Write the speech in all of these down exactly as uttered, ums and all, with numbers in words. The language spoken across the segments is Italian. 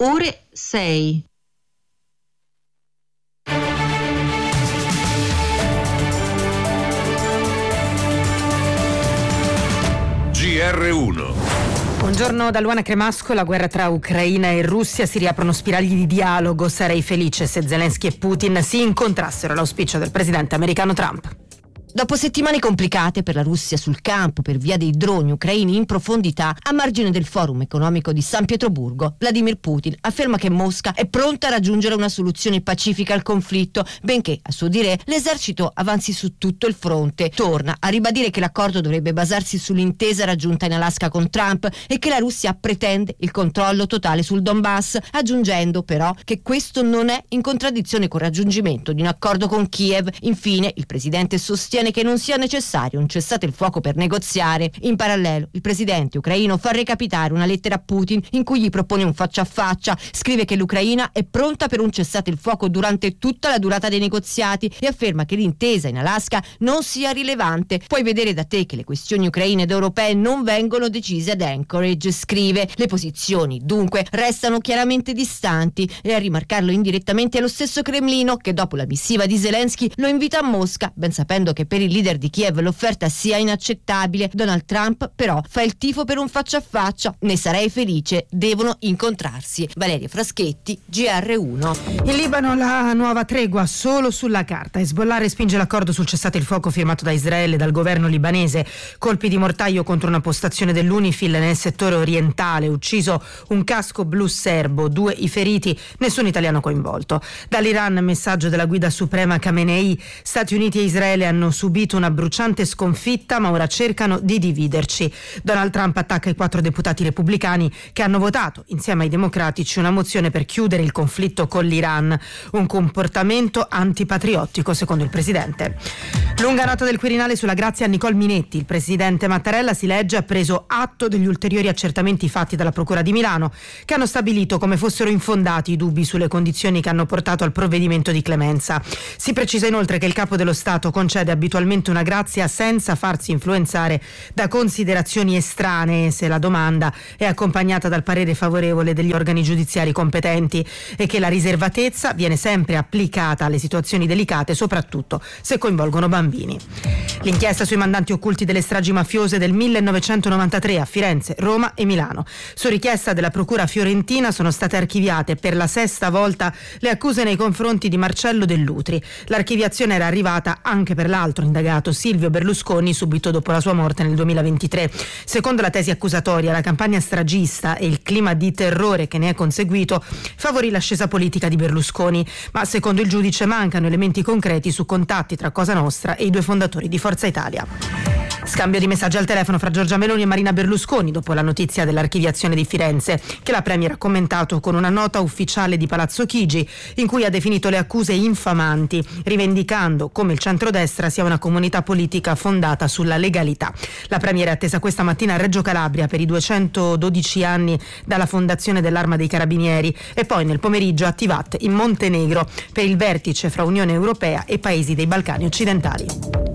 ore sei. G R uno. Buongiorno da Luana Cremasco. La guerra tra Ucraina e Russia, si riaprono spiragli di dialogo. Sarei felice se Zelensky e Putin si incontrassero, l'auspicio del presidente americano Trump. Dopo settimane complicate per la Russia sul campo per via dei droni ucraini in profondità, a margine del forum economico di San Pietroburgo, Vladimir Putin afferma che Mosca è pronta a raggiungere una soluzione pacifica al conflitto, benché, a suo dire, l'esercito avanzi su tutto il fronte. Torna a ribadire che l'accordo dovrebbe basarsi sull'intesa raggiunta in Alaska con Trump e che la Russia pretende il controllo totale sul Donbass, aggiungendo però che questo non è in contraddizione col raggiungimento di un accordo con Kiev. Infine, il presidente sostiene che non sia necessario un cessate il fuoco per negoziare. In parallelo, il presidente ucraino fa recapitare una lettera a Putin in cui gli propone un faccia a faccia. Scrive che l'Ucraina è pronta per un cessate il fuoco durante tutta la durata dei negoziati e afferma che l'intesa in Alaska non sia rilevante. Puoi vedere da te che le questioni ucraine ed europee non vengono decise ad Anchorage, scrive. Le posizioni dunque restano chiaramente distanti, e a rimarcarlo indirettamente è lo stesso Cremlino che dopo la missiva di Zelensky lo invita a Mosca, ben sapendo che per il leader di Kiev l'offerta sia inaccettabile. Donald Trump però fa il tifo per un faccia a faccia. Ne sarei felice, devono incontrarsi. Valeria Fraschetti, G R uno. In Libano la nuova tregua solo sulla carta. Hezbollah respinge l'accordo sul cessate il fuoco firmato da Israele e dal governo libanese. Colpi di mortaio contro una postazione dell'Unifil nel settore orientale, ucciso un casco blu serbo, due i feriti, nessun italiano coinvolto. Dall'Iran messaggio della guida suprema Khamenei: Stati Uniti e Israele hanno subito una bruciante sconfitta, ma ora cercano di dividerci. Donald Trump attacca i quattro deputati repubblicani che hanno votato insieme ai democratici una mozione per chiudere il conflitto con l'Iran, un comportamento antipatriottico secondo il presidente. Lunga nota del Quirinale sulla grazia a Nicole Minetti. Il presidente Mattarella, si legge, ha preso atto degli ulteriori accertamenti fatti dalla Procura di Milano, che hanno stabilito come fossero infondati i dubbi sulle condizioni che hanno portato al provvedimento di clemenza. Si precisa inoltre che il capo dello Stato concede abitualmente una grazia senza farsi influenzare da considerazioni estranee se la domanda è accompagnata dal parere favorevole degli organi giudiziari competenti, e che la riservatezza viene sempre applicata alle situazioni delicate, soprattutto se coinvolgono bambini. L'inchiesta sui mandanti occulti delle stragi mafiose del millenovecentonovantatré a Firenze, Roma e Milano. Su richiesta della procura fiorentina sono state archiviate per la sesta volta le accuse nei confronti di Marcello Dell'Utri. L'archiviazione era arrivata anche per l'altro indagato Silvio Berlusconi subito dopo la sua morte nel duemilaventitré. Secondo la tesi accusatoria, la campagna stragista e il clima di terrore che ne è conseguito favorì l'ascesa politica di Berlusconi, ma secondo il giudice mancano elementi concreti su contatti tra Cosa Nostra e i due fondatori di Forza Italia. Scambio di messaggi al telefono fra Giorgia Meloni e Marina Berlusconi dopo la notizia dell'archiviazione di Firenze, che la Premier ha commentato con una nota ufficiale di Palazzo Chigi in cui ha definito le accuse infamanti, rivendicando come il centrodestra sia una comunità politica fondata sulla legalità. La Premier è attesa questa mattina a Reggio Calabria per i duecentododici anni dalla fondazione dell'Arma dei Carabinieri, e poi nel pomeriggio a Tivat in Montenegro per il vertice fra Unione Europea e paesi dei Balcani occidentali.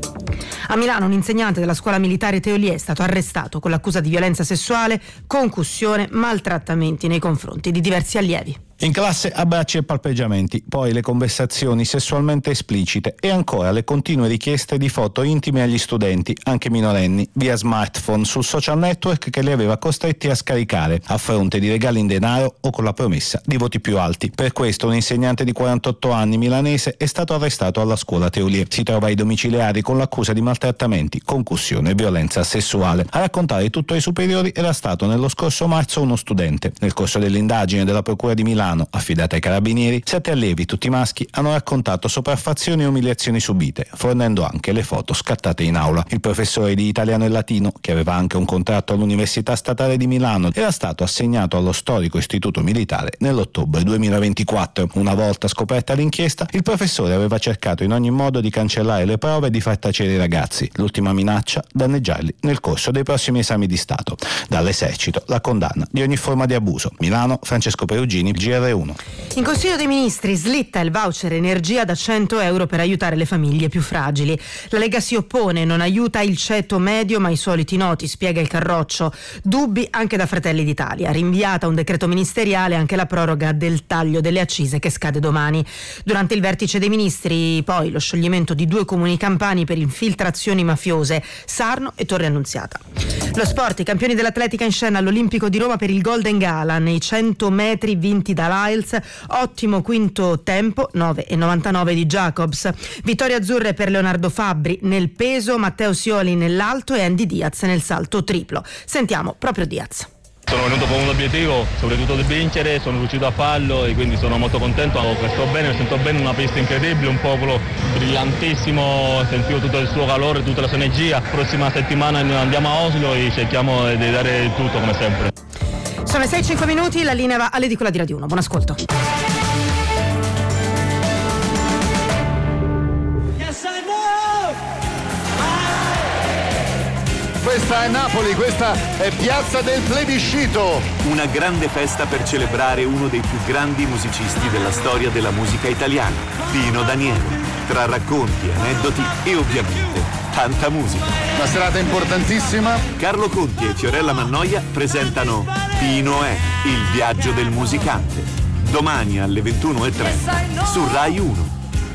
A Milano un insegnante della scuola militare Teolie è stato arrestato con l'accusa di violenza sessuale, concussione, maltrattamenti nei confronti di diversi allievi. In classe abbracci e palpeggiamenti, poi le conversazioni sessualmente esplicite e ancora le continue richieste di foto intime agli studenti, anche minorenni, via smartphone sul social network che li aveva costretti a scaricare a fronte di regali in denaro o con la promessa di voti più alti. Per questo un insegnante di quarantotto anni milanese è stato arrestato alla scuola Teolie. Si trova ai domiciliari con l'accusa di maltrattamenti, concussione e violenza sessuale. A raccontare tutto ai superiori era stato nello scorso marzo uno studente. Nel corso dell'indagine della Procura di Milano affidata ai carabinieri, sette allievi, tutti maschi, hanno raccontato sopraffazioni e umiliazioni subite, fornendo anche le foto scattate in aula. Il professore di italiano e latino, che aveva anche un contratto all'Università Statale di Milano, era stato assegnato allo storico istituto militare nell'ottobre duemilaventiquattro. Una volta scoperta l'inchiesta, il professore aveva cercato in ogni modo di cancellare le prove e di far tacere i ragazzi. L'ultima minaccia: danneggiarli nel corso dei prossimi esami di Stato. Dall'esercito la condanna di ogni forma di abuso. Milano, Francesco Perugini, G R uno. In Consiglio dei Ministri slitta il voucher energia da cento euro per aiutare le famiglie più fragili. La Lega si oppone, non aiuta il ceto medio ma i soliti noti, spiega il Carroccio. Dubbi anche da Fratelli d'Italia. Rinviata a un decreto ministeriale anche la proroga del taglio delle accise che scade domani. Durante il vertice dei ministri poi lo scioglimento di due comuni campani per infiltrazioni mafiose, Sarno e Torre Annunziata. Lo sport, i campioni dell'atletica in scena all'Olimpico di Roma per il Golden Gala nei cento metri vinti da Lyles. Ottimo quinto tempo, nove e novantanove di Jacobs. Vittorie azzurre per Leonardo Fabbri nel peso, Matteo Sioli nell'alto e Andy Diaz nel salto triplo. Sentiamo proprio Diaz. Sono venuto con un obiettivo, soprattutto di vincere, sono riuscito a farlo e quindi sono molto contento, sto bene, mi sento bene, una pista incredibile, un popolo brillantissimo, sentivo tutto il suo calore, tutta la sua energia. Prossima settimana andiamo a Oslo e cerchiamo di dare tutto come sempre. Sono le sei e cinque minuti, la linea va all'edicola di Radio uno. Buon ascolto. Questa è Napoli, questa è Piazza del Plebiscito. Una grande festa per celebrare uno dei più grandi musicisti della storia della musica italiana, Pino Daniele. Tra racconti, aneddoti e ovviamente tanta musica. Una serata importantissima. Carlo Conti e Fiorella Mannoia presentano Pino è il viaggio del musicante. Domani alle ventuno e trenta su Rai uno.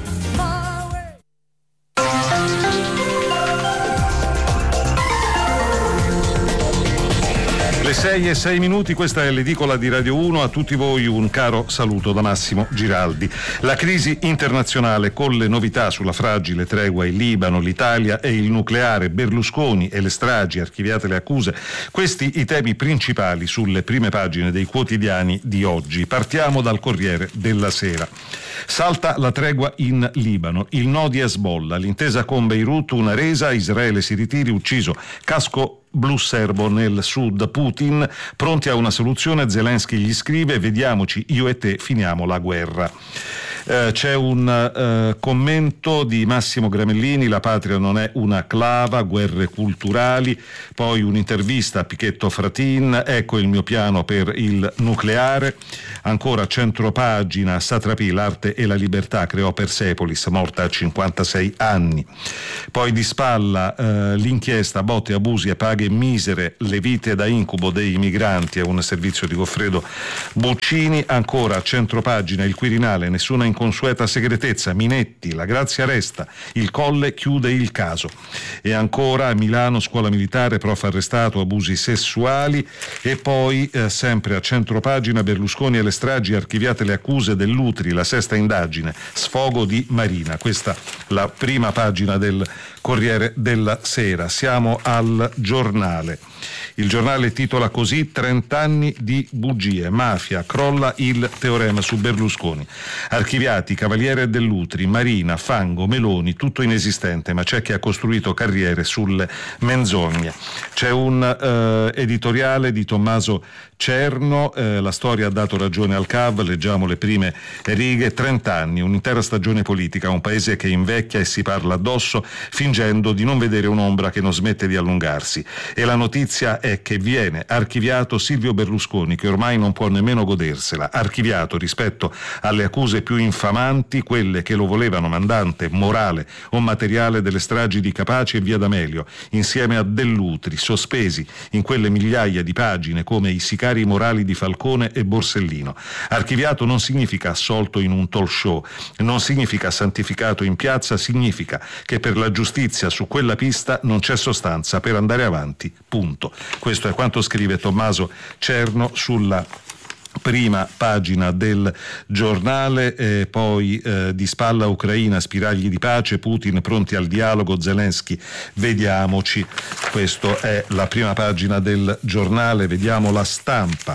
Le sei e sei minuti, questa è l'edicola di Radio uno, a tutti voi un caro saluto da Massimo Giraldi. La crisi internazionale con le novità sulla fragile tregua in Libano, l'Italia e il nucleare, Berlusconi e le stragi, archiviate le accuse, questi i temi principali sulle prime pagine dei quotidiani di oggi. Partiamo dal Corriere della Sera. Salta la tregua in Libano, il no di Hezbollah, l'intesa con Beirut, una resa, Israele si ritiri, ucciso casco blu serbo nel sud, Putin pronti a una soluzione, Zelensky gli scrive: vediamoci, io e te finiamo la guerra. Eh, c'è un eh, commento di Massimo Gramellini, la patria non è una clava, guerre culturali, poi un'intervista a Pichetto Fratin, ecco il mio piano per il nucleare, ancora centropagina, Satrapi, l'arte e la libertà creò Persepolis, morta a cinquantasei anni, poi di spalla eh, l'inchiesta, botte, abusi e paghe misere, le vite da incubo dei migranti, è un servizio di Goffredo Buccini, ancora centropagina, il Quirinale, nessuna inconsueta segretezza, Minetti, la grazia resta, il Colle chiude il caso, e ancora a Milano, scuola militare, prof arrestato, abusi sessuali, e poi eh, sempre a centropagina, Berlusconi e le stragi, archiviate le accuse dell'Utri, la sesta indagine, sfogo di Marina. Questa la prima pagina del Corriere della Sera. Siamo al Giornale. Il Giornale titola così: trent'anni di bugie, mafia, crolla il teorema su Berlusconi. Archiviati, Cavaliere dell'Utri, Marina, Fango, Meloni, tutto inesistente, ma c'è chi ha costruito carriere sulle menzogne. C'è un eh, editoriale di Tommaso Cerno, eh, la storia ha dato ragione al C A V, leggiamo le prime righe. Trent'anni, un'intera stagione politica, un paese che invecchia e si parla addosso, fingendo di non vedere un'ombra che non smette di allungarsi. E la notizia è che viene archiviato Silvio Berlusconi, che ormai non può nemmeno godersela, archiviato rispetto alle accuse più infamanti, quelle che lo volevano mandante morale o materiale delle stragi di Capaci e Via D'Amelio, insieme a Dell'Utri, sospesi in quelle migliaia di pagine come i sicari morali di Falcone e Borsellino. Archiviato non significa assolto in un talk show, non significa santificato in piazza, significa che per la giustizia su quella pista non c'è sostanza per andare avanti, punto. Questo è quanto scrive Tommaso Cerno sulla prima pagina del Giornale. Eh, poi eh, di spalla Ucraina, spiragli di pace, Putin pronti al dialogo, Zelensky vediamoci. Questo è la prima pagina del Giornale. Vediamo La Stampa.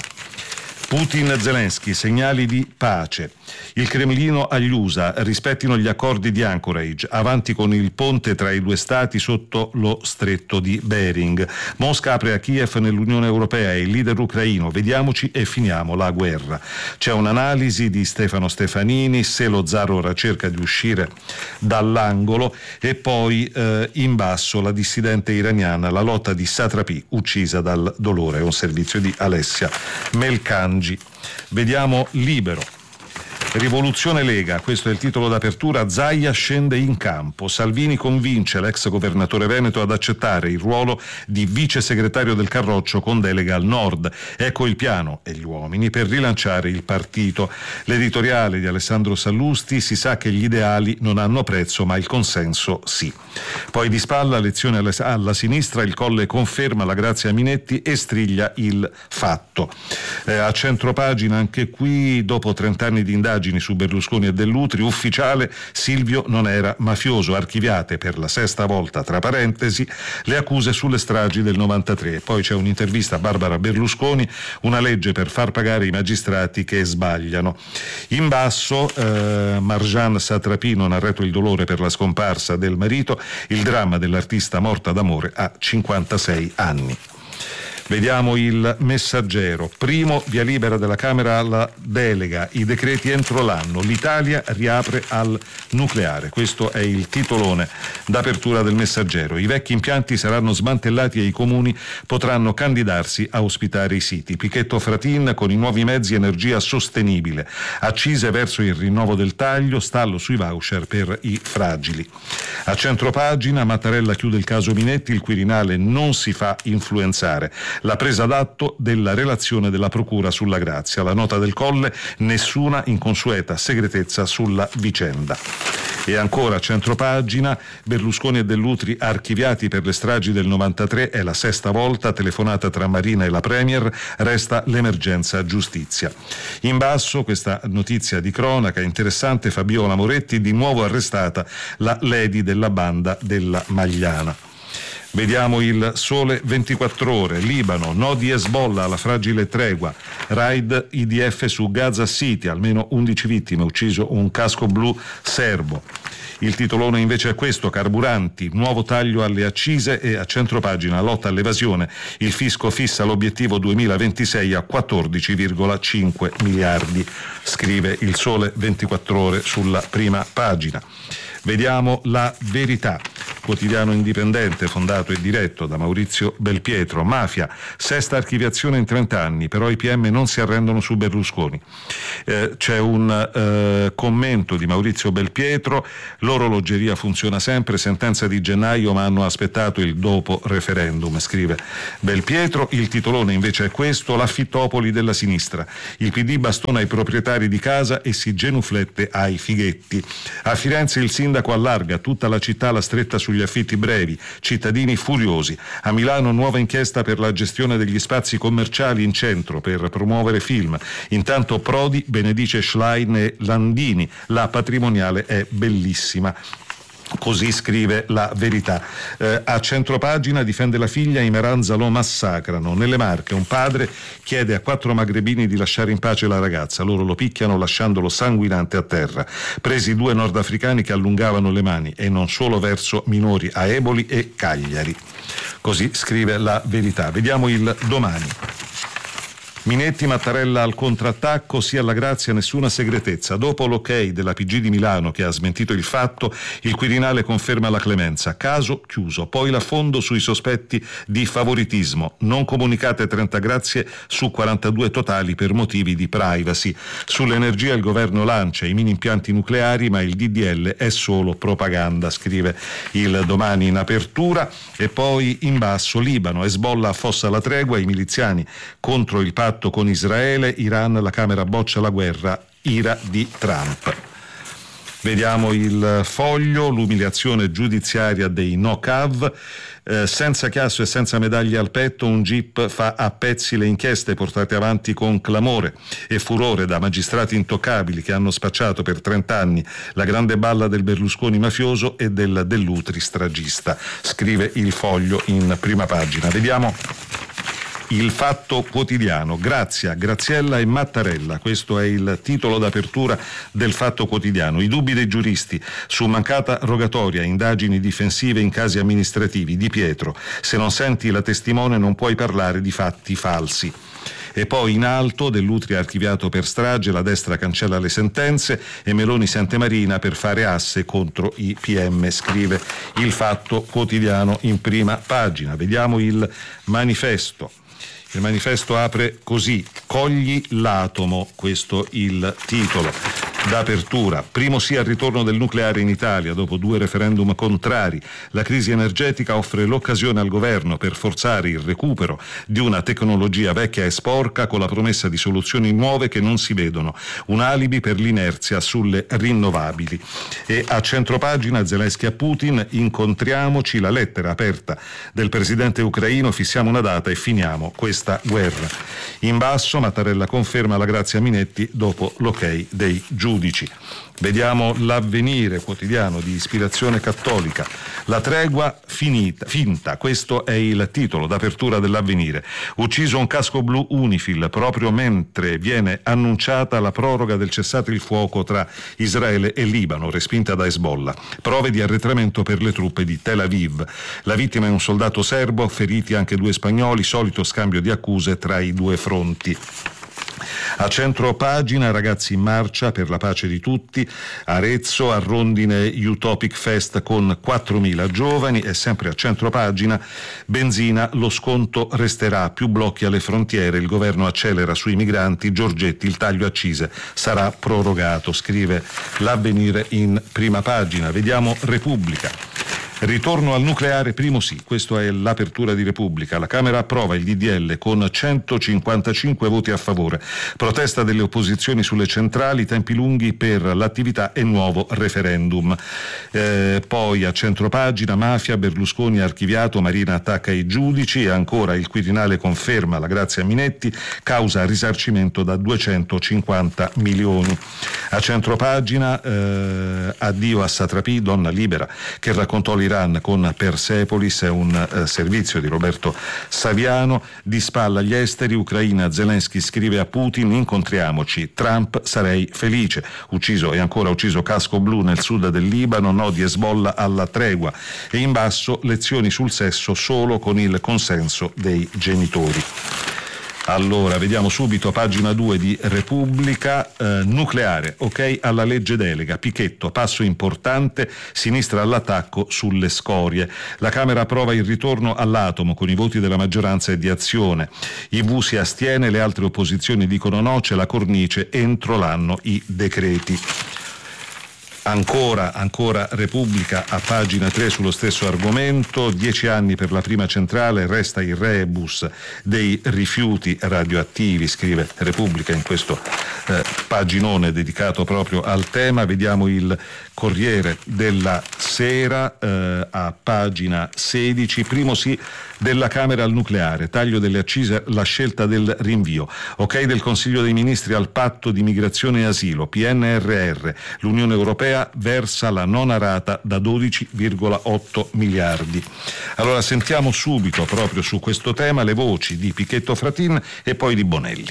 Putin e Zelensky, segnali di pace. Il Cremlino agli U S A, rispettino gli accordi di Anchorage, avanti con il ponte tra i due stati sotto lo stretto di Bering. Mosca apre a Kiev nell'Unione Europea e il leader ucraino, vediamoci e finiamo la guerra. C'è un'analisi di Stefano Stefanini, se lo zar ora cerca di uscire dall'angolo, e poi eh, in basso la dissidente iraniana, la lotta di Satrapi, uccisa dal dolore, è un servizio di Alessia Melcangi. Vediamo Libero. Rivoluzione Lega, questo è il titolo d'apertura. Zaia scende in campo. Salvini convince l'ex governatore veneto ad accettare il ruolo di vice segretario del Carroccio con delega al nord. Ecco il piano e gli uomini per rilanciare il partito. L'editoriale di Alessandro Sallusti: si sa che gli ideali non hanno prezzo ma il consenso sì. Poi di spalla, lezione alla, alla sinistra, il Colle conferma la grazia Minetti e striglia il fatto. Eh, a centropagina anche qui, dopo trent'anni di indagini su Berlusconi e Dell'Utri, ufficiale: Silvio non era mafioso, archiviate per la sesta volta tra parentesi le accuse sulle stragi del novantatré. Poi c'è un'intervista a Barbara Berlusconi, una legge per far pagare i magistrati che sbagliano. In basso eh, Marjan Satrapino, narrato il dolore per la scomparsa del marito, il dramma dell'artista morta d'amore a cinquantasei anni. Vediamo il Messaggero. Primo, via libera della Camera alla delega, i decreti entro l'anno, l'Italia riapre al nucleare. Questo è il titolone d'apertura del Messaggero. I vecchi impianti saranno smantellati e i comuni potranno candidarsi a ospitare i siti. Pichetto Fratin: con i nuovi mezzi energia sostenibile, accise verso il rinnovo del taglio, stallo sui voucher per i fragili. A centropagina, Mattarella chiude il caso Minetti, il Quirinale non si fa influenzare. La presa d'atto della relazione della Procura sulla Grazia. La nota del Colle: nessuna inconsueta segretezza sulla vicenda. E ancora centropagina, Berlusconi e Dell'Utri archiviati per le stragi del novantatré, è la sesta volta, telefonata tra Marina e la Premier, resta l'emergenza giustizia. In basso questa notizia di cronaca interessante: Fabiola Moretti, di nuovo arrestata la lady della banda della Magliana. Vediamo il Sole ventiquattro Ore. Libano, no di Hezbollah alla fragile tregua. Raid I D F su Gaza City, almeno undici vittime, ucciso un casco blu serbo. Il titolone invece è questo: carburanti, nuovo taglio alle accise. E a centropagina, lotta all'evasione, il fisco fissa l'obiettivo duemilaventisei a quattordici virgola cinque miliardi, scrive il Sole ventiquattro Ore sulla prima pagina. Vediamo La Verità, quotidiano indipendente fondato e diretto da Maurizio Belpietro. Mafia, sesta archiviazione in trenta anni, però i P M non si arrendono su Berlusconi. Eh, c'è un eh, commento di Maurizio Belpietro: l'orologeria funziona sempre, sentenza di gennaio ma hanno aspettato il dopo referendum, scrive Belpietro. Il titolone invece è questo: l'affittopoli della sinistra, il P D bastona i proprietari di casa e si genuflette ai fighetti. A Firenze il sindaco allarga tutta la città la stretta sugli affitti brevi, cittadini furiosi. A Milano nuova inchiesta per la gestione degli spazi commerciali in centro per promuovere film. Intanto Prodi benedice Schlein e Landini, la patrimoniale è bellissima. Così scrive La Verità. Eh, a centropagina, difende la figlia, i Meranza lo massacrano. Nelle Marche un padre chiede a quattro magrebini di lasciare in pace la ragazza, loro lo picchiano lasciandolo sanguinante a terra. Presi due nordafricani che allungavano le mani, e non solo verso minori a Eboli e Cagliari. Così scrive La Verità. Vediamo il Domani. Minetti, Mattarella al contrattacco, sia alla Grazia nessuna segretezza. Dopo l'ok della P G di Milano che ha smentito il fatto, il Quirinale conferma la clemenza. Caso chiuso. Poi l'affondo sui sospetti di favoritismo. Non comunicate trenta grazie su quarantadue totali per motivi di privacy. Sull'energia il governo lancia i mini impianti nucleari, ma il D D L è solo propaganda, scrive il Domani in apertura. E poi in basso, Libano, Hezbollah affossa la tregua, i miliziani contro il patto con Israele, Iran, la Camera boccia la guerra, ira di Trump. Vediamo il Foglio, l'umiliazione giudiziaria dei no-cav. Eh, senza chiasso e senza medaglie al petto, un Gip fa a pezzi le inchieste portate avanti con clamore e furore da magistrati intoccabili che hanno spacciato per trent'anni la grande balla del Berlusconi mafioso e del Dell'Utri stragista, scrive il Foglio in prima pagina. Vediamo Il Fatto Quotidiano. Grazia, Graziella e Mattarella, questo è il titolo d'apertura del Fatto Quotidiano. I dubbi dei giuristi su mancata rogatoria, indagini difensive in casi amministrativi. Di Pietro: se non senti la testimone non puoi parlare di fatti falsi. E poi in alto, Dell'Utri archiviato per strage, la destra cancella le sentenze e Meloni sente Marina per fare asse contro i P M, scrive il Fatto Quotidiano in prima pagina. Vediamo il Manifesto. Il manifesto apre così: cogli l'atomo, questo il titolo. D'apertura, primo sì al ritorno del nucleare in Italia dopo due referendum contrari. La crisi energetica offre l'occasione al governo per forzare il recupero di una tecnologia vecchia e sporca con la promessa di soluzioni nuove che non si vedono, un alibi per l'inerzia sulle rinnovabili. E a centropagina Zelensky a Putin: incontriamoci, la lettera aperta del presidente ucraino, fissiamo una data e finiamo questa guerra. In basso Mattarella conferma la grazia Minetti dopo l'ok dei giudici. Vediamo l'Avvenire, quotidiano di ispirazione cattolica. La tregua finita, finta, questo è il titolo d'apertura dell'Avvenire. Ucciso un casco blu Unifil proprio mentre viene annunciata la proroga del cessate il fuoco tra Israele e Libano, respinta da Hezbollah. Prove di arretramento per le truppe di Tel Aviv. La vittima è un soldato serbo, feriti anche due spagnoli, solito scambio di accuse tra i due fronti. A centro pagina ragazzi in marcia per la pace di tutti, Arezzo a Rondine Utopic Fest con quattromila giovani. E sempre a centro pagina benzina, lo sconto resterà, più blocchi alle frontiere, il governo accelera sui migranti, Giorgetti il taglio accise sarà prorogato, scrive l'Avvenire in prima pagina. Vediamo Repubblica. Ritorno al nucleare, primo sì, questa è l'apertura di Repubblica. La Camera approva il D D L con centocinquantacinque voti a favore. Protesta delle opposizioni sulle centrali, tempi lunghi per l'attività e nuovo referendum. Eh, poi a centropagina mafia, Berlusconi archiviato, Marina attacca i giudici e ancora il Quirinale conferma la grazia Minetti, causa risarcimento da duecentocinquanta milioni. A centropagina eh, addio a Satrapi, donna libera che raccontò l'Iran con Persepolis, è un eh, servizio di Roberto Saviano. Di spalla agli esteri, Ucraina, Zelensky scrive a Putin: incontriamoci, Trump sarei felice. Ucciso e ancora ucciso casco blu nel sud del Libano, no di Hezbollah alla tregua. E in basso lezioni sul sesso solo con il consenso dei genitori. Allora, vediamo subito pagina due di Repubblica. Eh, nucleare, ok alla legge delega. Pichetto, passo importante, sinistra all'attacco sulle scorie. La Camera approva il ritorno all'atomo con i voti della maggioranza e di Azione. I V si astiene, le altre opposizioni dicono no, c'è la cornice, entro l'anno i decreti. Ancora, ancora Repubblica a pagina tre sullo stesso argomento, dieci anni per la prima centrale, resta il rebus dei rifiuti radioattivi, scrive Repubblica in questo eh, paginone dedicato proprio al tema. Vediamo il Corriere della Sera eh, a pagina sedici, primo sì della Camera al nucleare, taglio delle accise, la scelta del rinvio, ok del Consiglio dei Ministri al patto di migrazione e asilo, P N R R, l'Unione Europea versa la nona rata da dodici virgola otto miliardi. Allora sentiamo subito proprio su questo tema le voci di Pichetto Fratin e poi di Bonelli.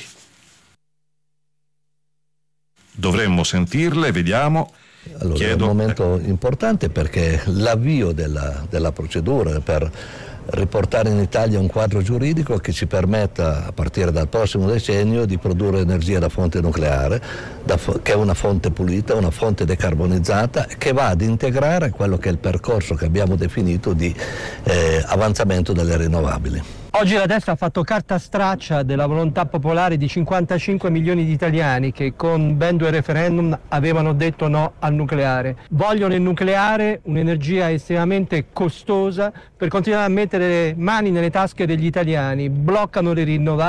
Dovremmo sentirle, vediamo. Allora, Chiedo... è un momento importante perché l'avvio della, della procedura per riportare in Italia un quadro giuridico che ci permetta a partire dal prossimo decennio di produrre energia da fonte nucleare, da, che è una fonte pulita, una fonte decarbonizzata, che va ad integrare quello che è il percorso che abbiamo definito di eh, avanzamento delle rinnovabili. Oggi la destra ha fatto carta straccia della volontà popolare di cinquantacinque milioni di italiani che con ben due referendum avevano detto no al nucleare. Vogliono il nucleare, un'energia estremamente costosa, per continuare a mettere le mani nelle tasche degli italiani, bloccano le rinnovabili.